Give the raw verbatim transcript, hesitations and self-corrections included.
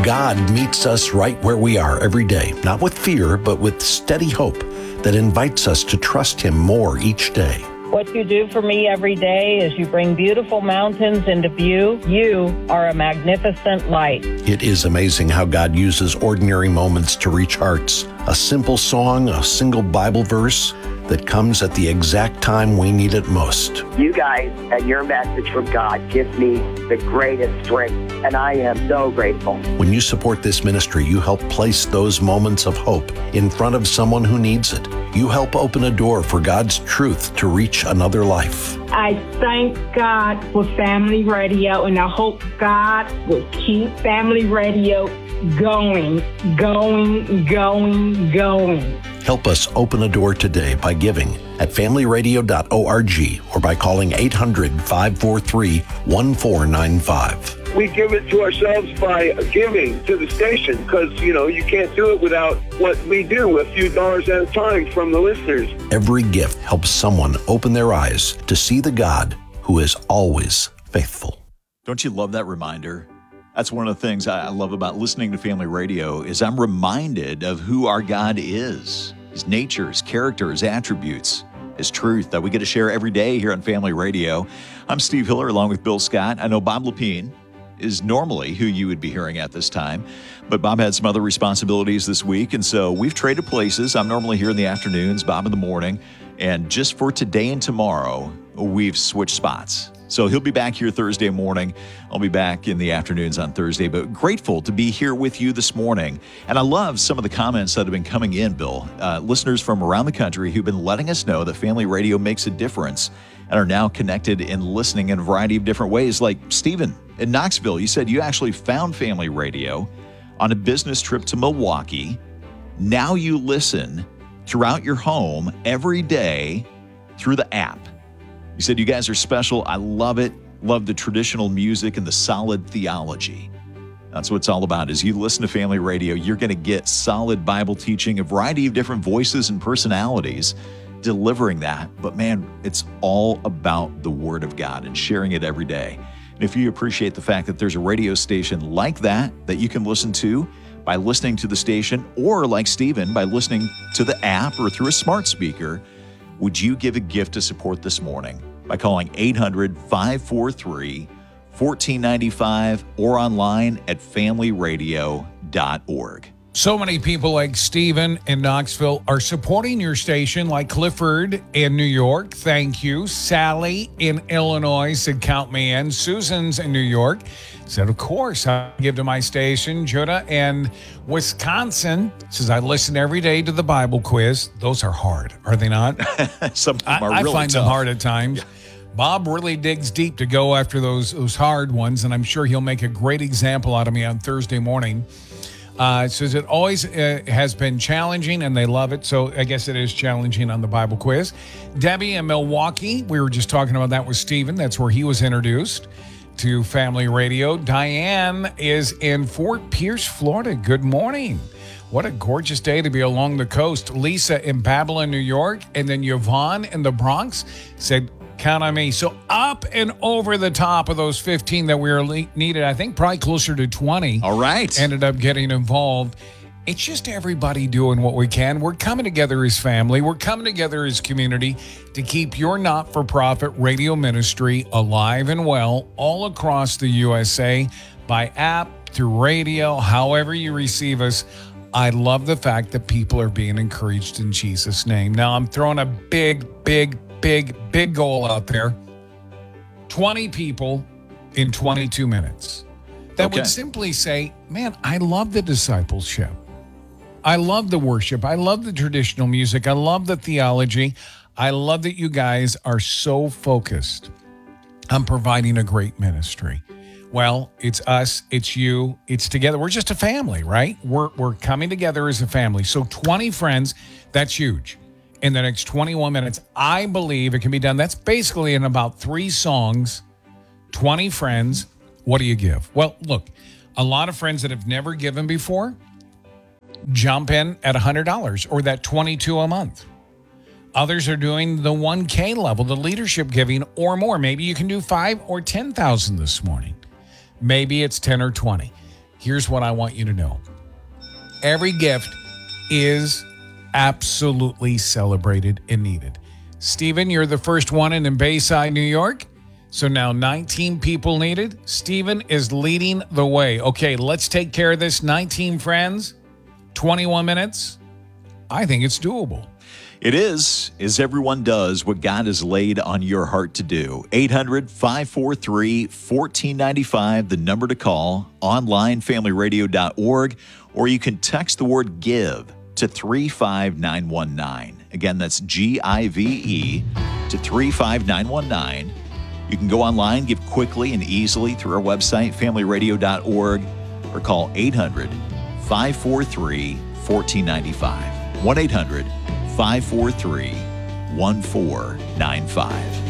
God meets us right where we are every day, not with fear, but with steady hope that invites us to trust Him more each day. What you do for me every day is you bring beautiful mountains into view. You are a magnificent light. It is amazing how God uses ordinary moments to reach hearts. A simple song, a single Bible verse that comes at the exact time we need it most. You guys and your message from God gives me the greatest strength, and I am so grateful. When you support this ministry, you help place those moments of hope in front of someone who needs it. You help open a door for God's truth to reach another life. I thank God for Family Radio, and I hope God will keep Family Radio going, going, going, going. Help us open a door today by giving at family radio dot org or by calling eight hundred, five four three, one four nine five. We give it to ourselves by giving to the station because, you know, you can't do it without what we do, a few dollars at a time from the listeners. Every gift helps someone open their eyes to see the God who is always faithful. Don't you love that reminder? That's one of the things I love about listening to Family Radio is I'm reminded of who our God is, His nature, His character, His attributes, His truth that we get to share every day here on Family Radio. I'm Steve Hiller along with Bill Scott. I know Bob Lepine is normally who you would be hearing at this time, but Bob had some other responsibilities this week, and so we've traded places. I'm normally here in the afternoons, Bob in the morning, and just for today and tomorrow, we've switched spots. So he'll be back here Thursday morning. I'll be back in the afternoons on Thursday, but grateful to be here with you this morning. And I love some of the comments that have been coming in, Bill. Uh, listeners from around the country who've been letting us know that Family Radio makes a difference and are now connected and listening in a variety of different ways. Like Stephen in Knoxville, you said you actually found Family Radio on a business trip to Milwaukee. Now you listen throughout your home every day through the app. You said you guys are special. I love it. Love the traditional music and the solid theology. That's what it's all about. As you listen to Family Radio, you're going to get solid Bible teaching, a variety of different voices and personalities delivering that. But man, it's all about the Word of God and sharing it every day. And if you appreciate the fact that there's a radio station like that that you can listen to by listening to the station, or like Stephen, by listening to the app or through a smart speaker, would you give a gift to support this morning by calling eight hundred, five four three, one four nine five or online at family radio dot org? So many people like Stephen in Knoxville are supporting your station, like Clifford in New York. Thank you. Sally in Illinois said, count me in. Susan's in New York said, of course, I give to my station. Judah in Wisconsin says, I listen every day to the Bible quiz. Those are hard, are they not? Some of them are I, really I find tough. them hard at times. Yeah. Bob really digs deep to go after those, those hard ones, and I'm sure he'll make a great example out of me on Thursday morning. Uh, it says it always uh, has been challenging, and they love it. So I guess it is challenging on the Bible quiz. Debbie in Milwaukee, we were just talking about that with Stephen. That's where he was introduced to Family Radio. Diane is in Fort Pierce, Florida. Good morning. What a gorgeous day to be along the coast. Lisa in Babylon, New York, and then Yvonne in the Bronx said, count on me. So up and over the top of those fifteen that we were le- needed, I think probably closer to twenty. All right. Ended up getting involved. It's just everybody doing what we can. We're coming together as family. We're coming together as community to keep your not-for-profit radio ministry alive and well all across the U S A by app, through radio, however you receive us. I love the fact that people are being encouraged in Jesus' name. Now, I'm throwing a big, big, big, big goal out there. twenty people in twenty-two minutes. That Okay. would simply say, man, I love the discipleship. I love the worship. I love the traditional music. I love the theology. I love that you guys are so focused on providing a great ministry. Well, it's us, it's you, it's together. We're just a family, right? We're we're coming together as a family. So twenty friends, that's huge. In the next twenty-one minutes, I believe it can be done. That's basically in about three songs, twenty friends. What do you give? Well, look, a lot of friends that have never given before, jump in at one hundred dollars or that twenty-two dollars a month. Others are doing the one K level, the leadership giving or more. Maybe you can do five or ten thousand this morning. Maybe it's ten or twenty. here's what I want you to know. Every gift is absolutely celebrated and needed. Stephen, you're the first one in Bayside, New York. So now nineteen people needed. Stephen is leading the way. Okay, let's take care of this. nineteen friends, twenty-one minutes. I think it's doable. It is, as everyone does what God has laid on your heart to do. eight hundred, five four three, one four nine five, the number to call. Online, family radio dot org, or you can text the word GIVE to three five nine one nine. Again, that's G I V E to three five nine one nine. You can go online, give quickly and easily through our website, family radio dot org, or call eight hundred, five four three, one four nine five. one eight hundred, five four three, one four nine five.